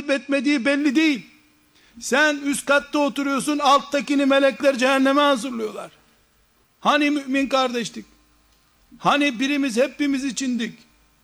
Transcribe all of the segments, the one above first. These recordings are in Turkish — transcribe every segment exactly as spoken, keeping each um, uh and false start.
edip etmediği belli değil. Sen üst katta oturuyorsun, alttakini melekler cehenneme hazırlıyorlar. Hani mümin kardeşlik? Hani birimiz hepimiz içindik?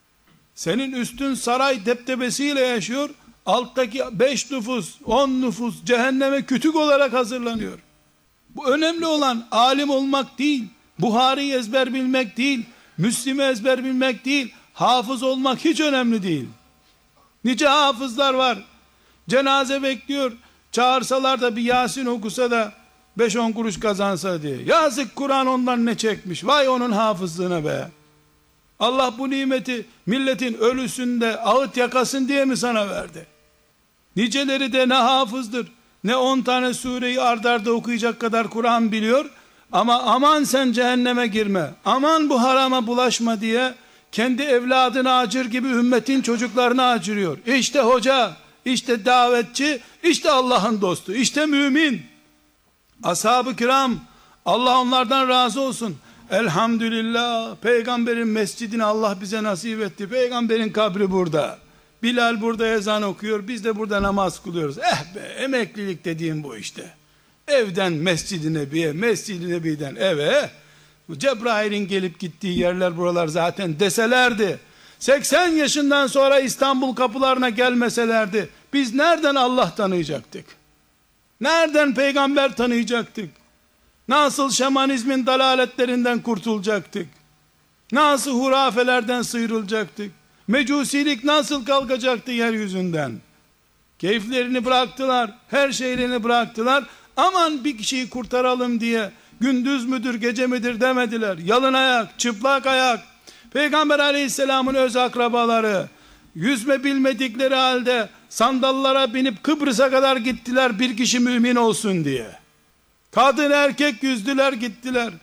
Senin üstün saray deptebesiyle yaşıyor, alttaki beş nüfus, on nüfus cehenneme kütük olarak hazırlanıyor. Bu önemli olan alim olmak değil, Buhari'yi ezber bilmek değil, Müslim'i ezber bilmek değil, hafız olmak hiç önemli değil. Nice hafızlar var, cenaze bekliyor, çağırsalar da bir Yasin okusa da beş on kuruş kazansa diye. Yazık, Kur'an ondan ne çekmiş, vay onun hafızlığına be. Allah bu nimeti milletin ölüsünde ağıt yakasın diye mi sana verdi? Niceleri de ne hafızdır, ne on tane sureyi ard arda okuyacak kadar Kur'an biliyor, ama aman sen cehenneme girme, aman bu harama bulaşma diye kendi evladını acır gibi ümmetin çocuklarını acırıyor. İşte hoca, işte davetçi, işte Allah'ın dostu, işte mümin. Ashab-ı kiram, Allah onlardan razı olsun. Elhamdülillah, peygamberin mescidini Allah bize nasip etti. Peygamberin kabri burada. Bilal burada ezan okuyor, biz de burada namaz kılıyoruz. Eh be, emeklilik dediğim bu işte. Evden Mescid-i Nebi'ye, Mescid-i Nebi'den eve, Cebrail'in gelip gittiği yerler buralar zaten deselerdi, seksen yaşından sonra İstanbul kapılarına gelmeselerdi, biz nereden Allah tanıyacaktık? Nereden peygamber tanıyacaktık? Nasıl şamanizmin dalaletlerinden kurtulacaktık? Nasıl hurafelerden sıyrılacaktık? Mecusilik nasıl kalkacaktı yeryüzünden? Keyiflerini bıraktılar, her şeylerini bıraktılar. Aman bir kişiyi kurtaralım diye gündüz müdür gece midir demediler. Yalın ayak, çıplak ayak, Peygamber aleyhisselamın öz akrabaları yüzme bilmedikleri halde sandallara binip Kıbrıs'a kadar gittiler bir kişi mümin olsun diye. Kadın erkek yüzdüler gittiler.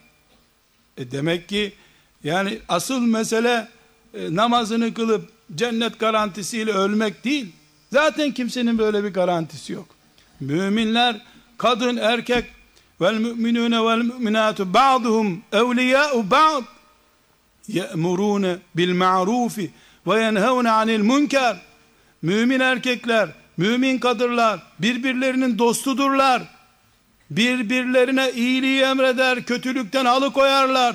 E demek ki yani asıl mesele e, namazını kılıp cennet garantisiyle ölmek değil. Zaten kimsenin böyle bir garantisi yok. Müminler, kadın erkek, vel müminune vel müminatu ba'duhum evliyâ'u ba'd ye'murûne bil ma'rufi ve yenhevne anil münker. Mümin erkekler, mümin kadınlar birbirlerinin dostudurlar. Birbirlerine iyiliği emreder, kötülükten alıkoyarlar.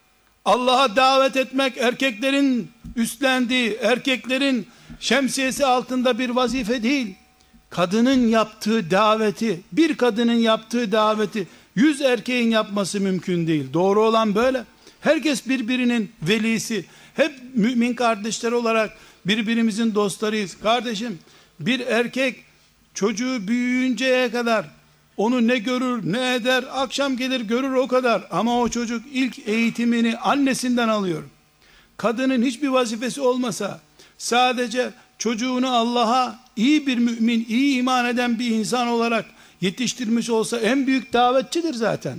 Allah'a davet etmek erkeklerin üstlendiği, erkeklerin şemsiyesi altında bir vazife değil. Kadının yaptığı daveti, bir kadının yaptığı daveti yüz erkeğin yapması mümkün değil. Doğru olan böyle. Herkes birbirinin velisi. Hep mümin kardeşler olarak birbirimizin dostlarıyız. Kardeşim, bir erkek çocuğu büyüyünceye kadar onu ne görür ne eder, akşam gelir görür o kadar, ama o çocuk ilk eğitimini annesinden alıyor. Kadının hiçbir vazifesi olmasa, sadece çocuğunu Allah'a iyi bir mümin, iyi iman eden bir insan olarak yetiştirmiş olsa en büyük davetçidir zaten.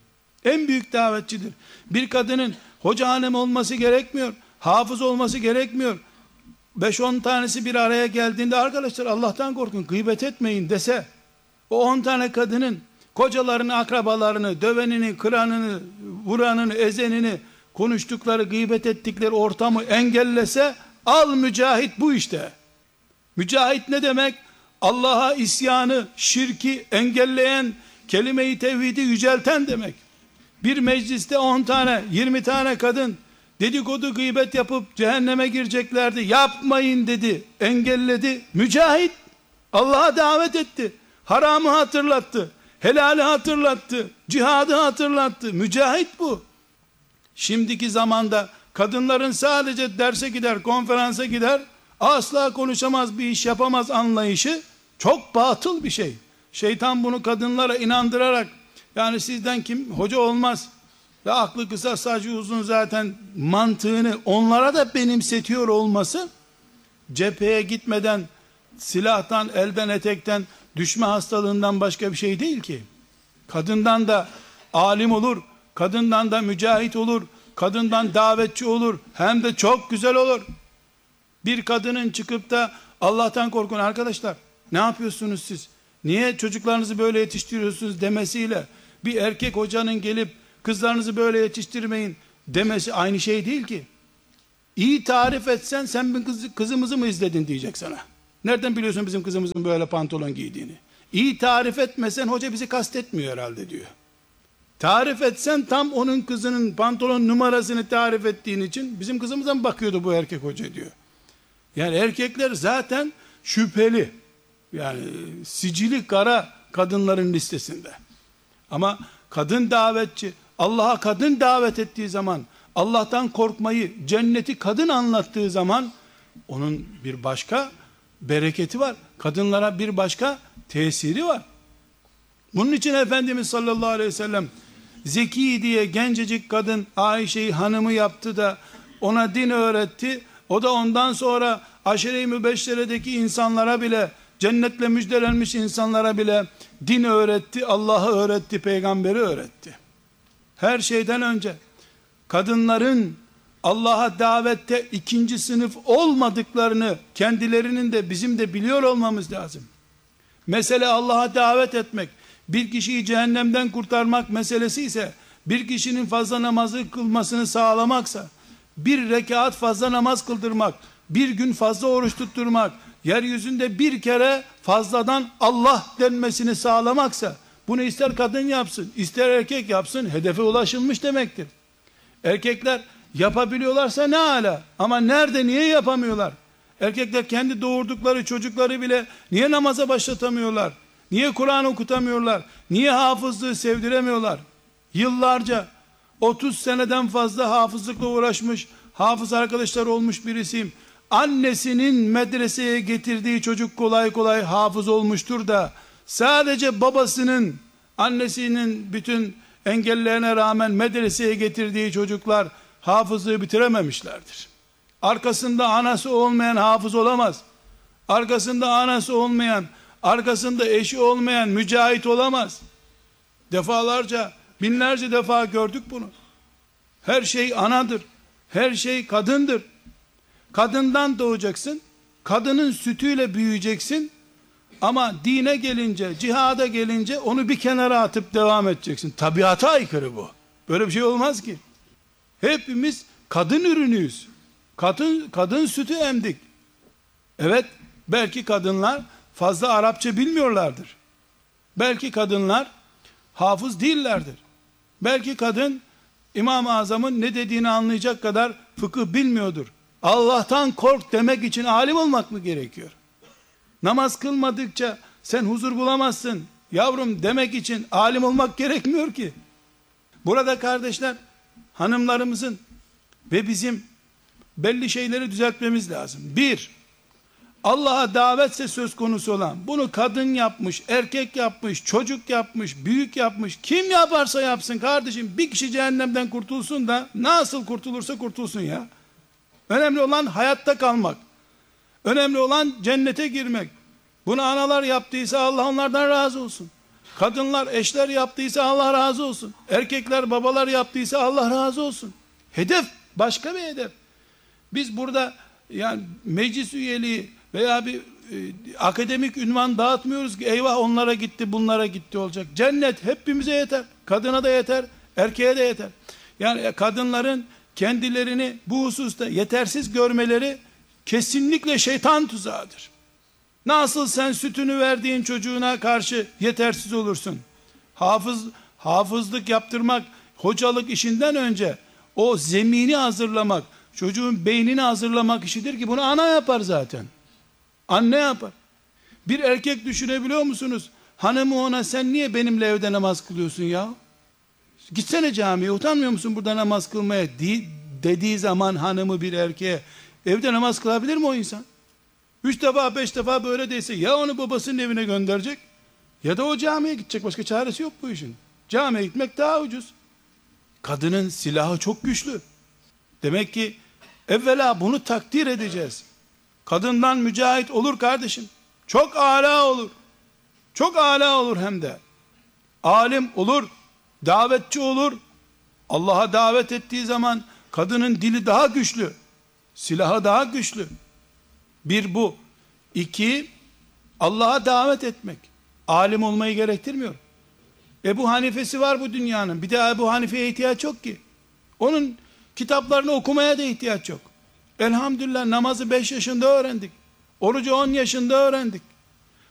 En büyük davetçidir. Bir kadının hoca hanım olması gerekmiyor, hafız olması gerekmiyor. beş on tanesi bir araya geldiğinde arkadaşlar Allah'tan korkun, gıybet etmeyin dese, o on tane kadının kocalarını, akrabalarını, dövenini, kıranını, vuranını, ezenini, konuştukları, gıybet ettikleri ortamı engellese, al mücahit bu işte. Mücahit ne demek? Allah'a isyanı, şirki engelleyen, kelime-i tevhidi yücelten demek. Bir mecliste on tane, yirmi tane kadın dedikodu, gıybet yapıp cehenneme gireceklerdi. Yapmayın dedi, engelledi. Mücahit Allah'a davet etti. Haramı hatırlattı, helali hatırlattı, cihadı hatırlattı. Mücahit bu. Şimdiki zamanda kadınların sadece derse gider, konferansa gider, asla konuşamaz, bir iş yapamaz anlayışı çok batıl bir şey. Şeytan bunu kadınlara inandırarak, yani sizden kim hoca olmaz ve aklı kısa saçı uzun zaten mantığını onlara da benimsetiyor olması, cepheye gitmeden silahtan, elden, etekten düşme hastalığından başka bir şey değil ki. Kadından da alim olur, kadından da mücahit olur, kadından davetçi olur, hem de çok güzel olur. Bir kadının çıkıp da Allah'tan korkun arkadaşlar, ne yapıyorsunuz siz, niye çocuklarınızı böyle yetiştiriyorsunuz demesiyle, bir erkek hocanın gelip kızlarınızı böyle yetiştirmeyin demesi aynı şey değil ki. İyi tarif etsen, sen bir kız, kızımızı mı izledin diyecek sana. Nereden biliyorsun bizim kızımızın böyle pantolon giydiğini? İyi tarif etmesen hoca bizi kastetmiyor herhalde diyor. Tarif etsen tam onun kızının pantolon numarasını tarif ettiğin için bizim kızımıza mı bakıyordu bu erkek hoca diyor. Yani erkekler zaten şüpheli. Yani sicili kara kadınların listesinde. Ama kadın davetçi, Allah'a kadın davet ettiği zaman, Allah'tan korkmayı, cenneti kadın anlattığı zaman onun bir başka bereketi var. Kadınlara bir başka tesiri var. Bunun için Efendimiz sallallahu aleyhi ve sellem Zeki diye gencecik kadın Ayşe'yi hanımı yaptı da ona din öğretti. O da ondan sonra aşire-i mübeşşeredeki insanlara bile, cennetle müjdelenmiş insanlara bile din öğretti, Allah'ı öğretti, peygamberi öğretti. Her şeyden önce kadınların Allah'a davette ikinci sınıf olmadıklarını kendilerinin de bizim de biliyor olmamız lazım. Mesele Allah'a davet etmek, bir kişiyi cehennemden kurtarmak meselesi ise, bir kişinin fazla namazı kılmasını sağlamaksa, bir rekat fazla namaz kıldırmak, bir gün fazla oruç tutturmak, yeryüzünde bir kere fazladan Allah denmesini sağlamaksa, bunu ister kadın yapsın, ister erkek yapsın, hedefe ulaşılmış demektir. Erkekler yapabiliyorlarsa ne ala, ama nerede, niye yapamıyorlar? Erkekler kendi doğurdukları çocukları bile niye namaza başlatamıyorlar? Niye Kur'an okutamıyorlar? Niye hafızlığı sevdiremiyorlar? Yıllarca otuz seneden fazla hafızlıkla uğraşmış, hafız arkadaşlar olmuş birisiyim. Annesinin medreseye getirdiği çocuk kolay kolay hafız olmuştur da, sadece babasının, annesinin bütün engellerine rağmen medreseye getirdiği çocuklar hafızlığı bitirememişlerdir. Arkasında anası olmayan hafız olamaz. Arkasında anası olmayan, arkasında eşi olmayan mücahit olamaz. Defalarca, binlerce defa gördük bunu. Her şey anadır. Her şey kadındır. Kadından doğacaksın. Kadının sütüyle büyüyeceksin. Ama dine gelince, cihada gelince onu bir kenara atıp devam edeceksin. Tabiata aykırı bu. Böyle bir şey olmaz ki. Hepimiz kadın ürünüyüz. Kadın, kadın sütü emdik. Evet, belki kadınlar fazla Arapça bilmiyorlardır. Belki kadınlar hafız değillerdir. Belki kadın İmam-ı Azam'ın ne dediğini anlayacak kadar fıkıh bilmiyordur. Allah'tan kork demek için alim olmak mı gerekiyor? Namaz kılmadıkça sen huzur bulamazsın yavrum demek için alim olmak gerekmiyor ki. Burada kardeşler, hanımlarımızın ve bizim belli şeyleri düzeltmemiz lazım. Bir, Allah'a davetse söz konusu olan, bunu kadın yapmış, erkek yapmış, çocuk yapmış, büyük yapmış, kim yaparsa yapsın kardeşim, bir kişi cehennemden kurtulsun da nasıl kurtulursa kurtulsun ya. Önemli olan hayatta kalmak. Önemli olan cennete girmek. Bunu analar yaptıysa Allah onlardan razı olsun. Kadınlar, eşler yaptıysa Allah razı olsun. Erkekler, babalar yaptıysa Allah razı olsun. Hedef başka bir hedef. Biz burada yani meclis üyeliği veya bir e, akademik ünvan dağıtmıyoruz ki eyvah onlara gitti bunlara gitti olacak. Cennet hepimize yeter. Kadına da yeter, erkeğe de yeter. Yani kadınların kendilerini bu hususta yetersiz görmeleri kesinlikle şeytan tuzağıdır. Nasıl sen sütünü verdiğin çocuğuna karşı yetersiz olursun? Hafız, hafızlık yaptırmak, hocalık işinden önce o zemini hazırlamak, çocuğun beynini hazırlamak işidir ki bunu ana yapar zaten. Anne yapar. Bir erkek düşünebiliyor musunuz? Hanımı ona sen niye benimle evde namaz kılıyorsun ya? Gitsene camiye, utanmıyor musun burada namaz kılmaya dediği zaman hanımı bir erkeğe, evde namaz kılabilir mi o insan? Üç defa beş defa böyle değilse ya onu babasının evine gönderecek ya da o camiye gidecek, başka çaresi yok bu işin. Camiye gitmek daha ucuz. Kadının silahı çok güçlü. Demek ki evvela bunu takdir edeceğiz. Kadından mücahit olur kardeşim. Çok âlâ olur. Çok âlâ olur hem de. Alim olur, davetçi olur. Allah'a davet ettiği zaman kadının dili daha güçlü. Silahı daha güçlü. Bir bu. İki, Allah'a davet etmek. Alim olmayı gerektirmiyor. Ebu Hanife'si var bu dünyanın. Bir de Ebu Hanife'ye ihtiyaç yok ki. Onun kitaplarını okumaya da ihtiyaç yok. Elhamdülillah namazı beş yaşında öğrendik. Orucu on yaşında öğrendik.